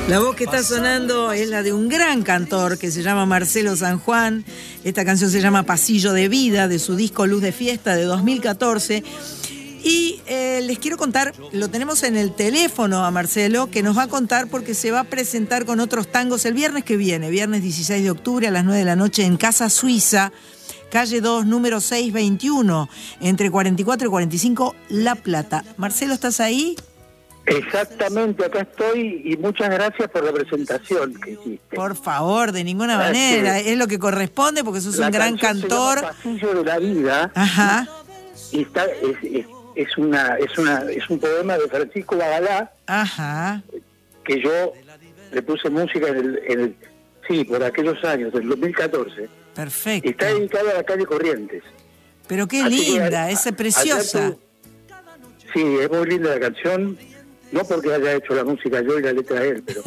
La voz que está sonando es la de un gran cantor que se llama Marcelo San Juan. Esta canción se llama Pasillo de Vida, de su disco Luz de Fiesta de 2014. Y les quiero contar, lo tenemos en el teléfono a Marcelo, que nos va a contar porque se va a presentar con otros tangos el viernes que viene, viernes 16 de octubre a las 9 de la noche en Casa Suiza, calle 2, número 621, entre 44 y 45, La Plata. Marcelo, ¿estás ahí? Exactamente, acá estoy y muchas gracias por la presentación que hiciste. Por favor, de ninguna manera, es lo que corresponde porque sos un gran cantor. Se llama Pasillo de la Vida. Ajá. Y está, es un poema de Francisco Bagalá. Ajá. Que yo le puse música por aquellos años, del 2014. Perfecto. Y está dedicado a la calle Corrientes. Pero qué Así linda, es preciosa. Sí, es muy linda la canción. No porque haya hecho la música yo y la letra él, pero...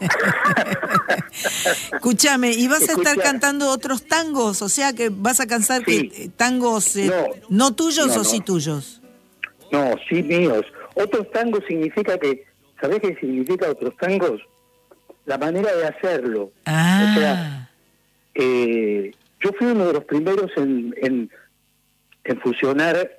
Escúchame, ¿y vas a estar cantando otros tangos? O sea, que vas a cantar tangos no tuyos o sí tuyos. No, sí míos. Otros tangos significa que... ¿Sabés qué significa otros tangos? La manera de hacerlo. Ah. O sea, yo fui uno de los primeros en fusionar...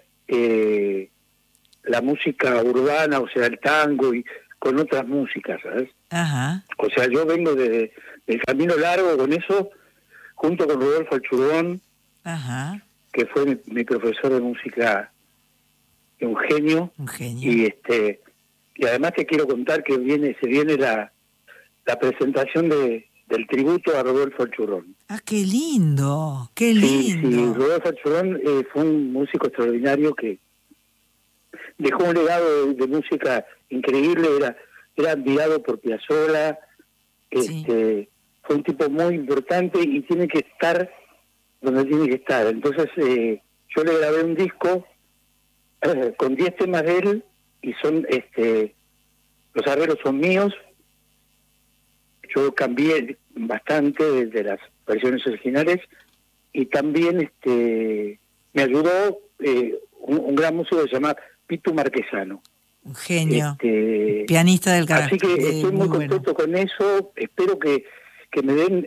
la música urbana, o sea, el tango, y con otras músicas, ¿sabes? Ajá. O sea, yo vengo del camino largo con eso, junto con Rodolfo Alchurón, ajá, que fue mi profesor de música, un genio. Un genio. Y además te quiero contar que se viene la presentación del tributo a Rodolfo Alchurón. Ah, qué lindo, qué lindo. Sí, Rodolfo Alchurón fue un músico extraordinario que dejó un legado de música increíble, era admirado por Piazzolla, fue un tipo muy importante y tiene que estar donde tiene que estar. Entonces yo le grabé un disco con 10 temas de él y son los arreglos son míos. Yo cambié bastante desde las versiones originales y también me ayudó un gran músico que se llama Pitu Marquesano. Un genio, pianista del carajo. Así que estoy muy contento con eso. Espero que me den,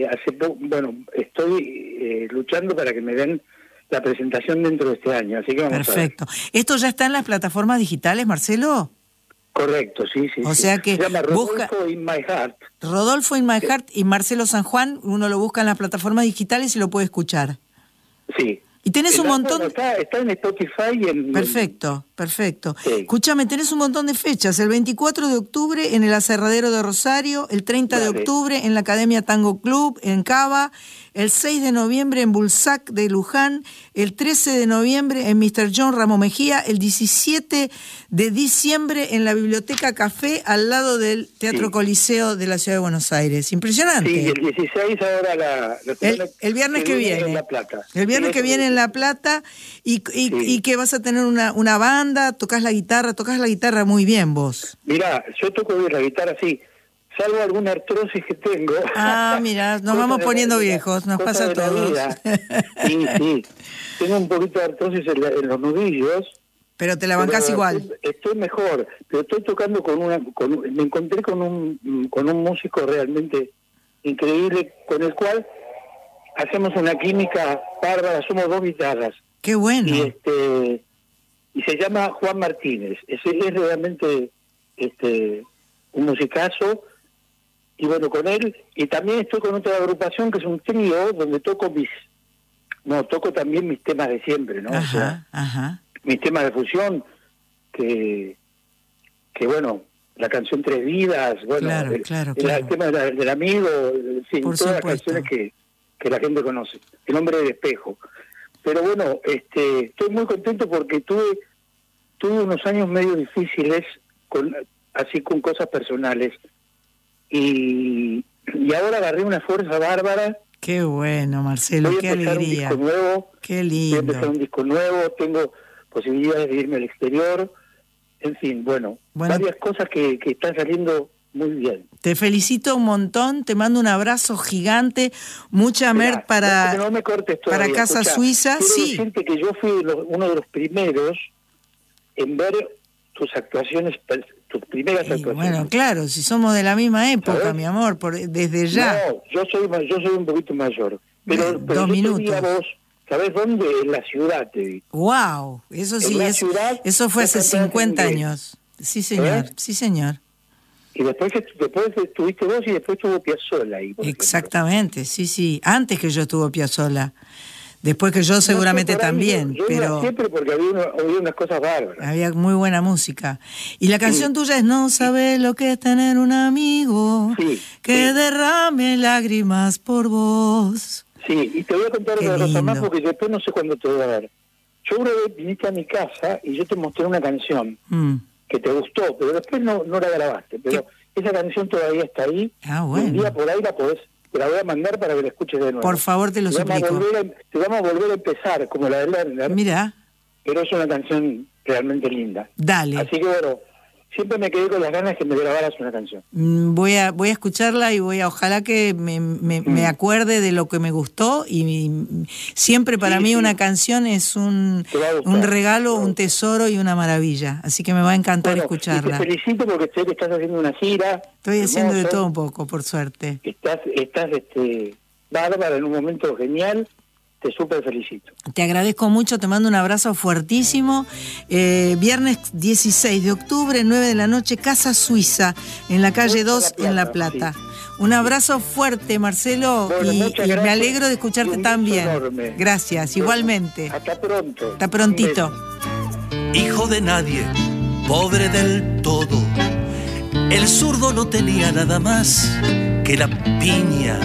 estoy luchando para que me den la presentación dentro de este año. Así que vamos Perfecto. a ver. ¿Esto ya está en las plataformas digitales, Marcelo? Correcto, sí. O sea que se llama Rodolfo in My Heart. Rodolfo in My Heart y Marcelo San Juan, uno lo busca en las plataformas digitales y lo puede escuchar. Sí. Y tenés un montón... Bueno, está en Spotify y en... Perfecto. Sí. Escúchame, tenés un montón de fechas. El 24 de octubre en el Aserradero de Rosario, el 30 de octubre en la Academia Tango Club en Cava, el 6 de noviembre en Bulsac de Luján, el 13 de noviembre en Mr. John Ramo Mejía, el 17 de diciembre en la Biblioteca Café al lado del Teatro Coliseo de la Ciudad de Buenos Aires. Impresionante. Sí, el 16 ahora el viernes que viene. En La Plata. El viernes que viene en La Plata y que vas a tener una banda, tocas la guitarra muy bien vos. Mirá, yo toco bien la guitarra, sí. Salvo alguna artrosis que tengo. Ah, mira, nos vamos poniendo viejos, nos pasa a todos. Sí. Tengo un poquito de artrosis en los nudillos. Pero te la bancás igual. Estoy mejor, pero estoy tocando me encontré con un músico realmente increíble, con el cual hacemos una química bárbara, somos 2 guitarras. Qué bueno. Y se llama Juan Martínez. Es realmente un musicazo. Y bueno, con él, y también estoy con otra agrupación que es un trío donde toco también mis temas de siempre, ¿no? Ajá. Mis temas de fusión, que bueno, la canción Tres Vidas, bueno, claro. El tema del amigo, en fin, Por todas supuesto. las canciones que la gente conoce. El hombre del espejo. Pero bueno, estoy muy contento porque tuve unos años medio difíciles, así con cosas personales. Y ahora agarré una fuerza bárbara. Qué bueno, Marcelo, qué alegría. Un disco nuevo. Qué lindo. Voy a empezar un disco nuevo, tengo posibilidades de irme al exterior. En fin, bueno, varias cosas que están saliendo muy bien. Te felicito un montón, te mando un abrazo gigante, mucha mer para, no me cortes todavía, para Casa Suiza. Quiero decirte que yo fui uno de los primeros en ver tus actuaciones tus primeras Y actuaciones. bueno, claro, si somos de la misma época, ¿Sabes? mi amor, desde ya. No, yo soy un poquito mayor. Pero 2 yo te minutos. vi a vos, ¿sabés dónde? En la ciudad te vi. Wow, eso En sí, la ciudad, eso fue vos hace cantabas 50 inglés. años. Sí, señor, sí, señor. Y después estuviste vos y después estuvo Piazzolla ahí, por ejemplo. Exactamente, sí. Antes que yo estuvo Piazzolla. Después que yo seguramente No sé, por ahí también, yo iba pero siempre porque había unas cosas bárbaras. había muy buena música. Y la canción tuya es No sabes lo que es tener un amigo Sí, que sí. derrame lágrimas por vos. Sí, y te voy a contar Qué una cosa más lindo. porque después no sé cuándo te voy a ver. Yo una vez viniste a mi casa y yo te mostré una canción Mm. que te gustó, pero después no la grabaste. Pero esa canción todavía está ahí. Ah, Y bueno. un día por ahí te la voy a mandar para que la escuches de nuevo. Por favor, te lo Te suplico. vamos a volver a empezar, como la de Lerner, Mira, pero es una canción realmente linda. dale. Así que bueno, siempre me quedé con las ganas que me grabaras una canción. Voy a escucharla y ojalá que me acuerde de lo que me gustó y siempre para Sí, mí sí. una canción es un Te va a gustar. regalo, un tesoro y una maravilla, así que me va a encantar Bueno, escucharla. y te felicito porque sé que estás haciendo una gira. Estoy haciendo de hermosa. todo un poco, por suerte. Estás bárbara en un momento genial. Te súper felicito. Te agradezco mucho, te mando un abrazo fuertísimo. Viernes 16 de octubre, 9 de la noche, Casa Suiza, en la calle 2 en La Plata. Sí. Un abrazo fuerte, Marcelo, Bueno, y muchas me gracias. alegro de Y escucharte un tan beso bien. enorme. Gracias, Bueno, igualmente. Hasta pronto. Hasta prontito. Un beso. Hijo de nadie, pobre del todo. El zurdo no tenía nada más que la piña